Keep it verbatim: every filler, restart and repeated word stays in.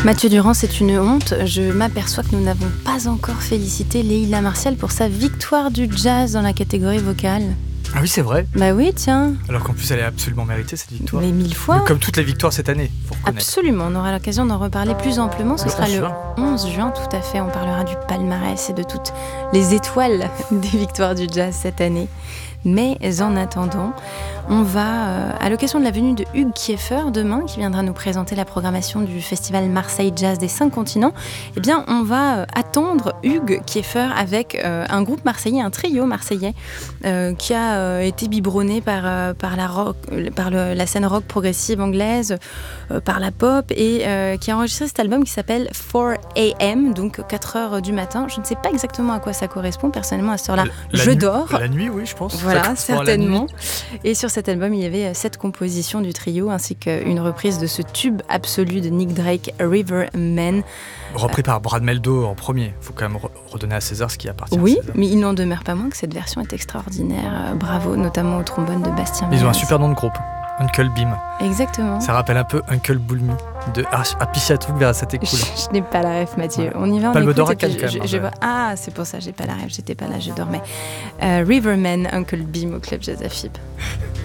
Mathieu Durand, c'est une honte. Je m'aperçois que nous n'avons pas encore félicité Leïla Martial pour sa victoire du jazz dans la catégorie vocale. Ah oui, c'est vrai. Bah oui, tiens. Alors qu'en plus, elle est absolument méritée, cette victoire. Mais mille fois. Mais comme toutes les victoires cette année, faut reconnaître. Absolument, on aura l'occasion d'en reparler plus amplement. Ce Le sera onze le juin. onze juin, tout à fait. On parlera du palmarès et de toutes les étoiles des victoires du jazz cette année. Mais en attendant, on va, euh, à l'occasion de la venue de Hugues Kieffer demain, qui viendra nous présenter la programmation du festival Marseille Jazz des cinq continents, eh bien, on va euh, attendre Hugues Kieffer avec euh, un groupe marseillais, un trio marseillais, euh, qui a euh, été biberonné par, euh, par, la, rock, par le, la scène rock progressive anglaise, euh, par la pop, et euh, qui a enregistré cet album qui s'appelle four a.m., donc quatre heures du matin. Je ne sais pas exactement à quoi ça correspond, personnellement, à cette heure-là. La Je nuit- dors. La nuit, oui, je pense. Voilà, Ça correspond à la certainement. nuit. Et sur cet album, il y avait sept compositions du trio, ainsi qu'une reprise de ce tube absolu de Nick Drake, Riverman. Repris par Brad Meldo en premier. Il faut quand même re- redonner à César ce qui appartient Oui, à César. mais il n'en demeure pas moins que cette version est extraordinaire. Euh, bravo, notamment au trombone de Bastien Ils ont un Ménaz. super nom de groupe, Uncle Beam. Exactement. Ça rappelle un peu Uncle Bulmy de Apichatouk vers cette écoule. Je n'ai pas la ref, Mathieu. Ouais. On y va, on Palme écoute. d'Or à et puis Cannes, quand je- même, je hein, vois- Ah, c'est pour ça, j'ai pas la ref. J'étais pas là, je dormais. Euh, Riverman, Uncle Beam au Club Jazz A F I B.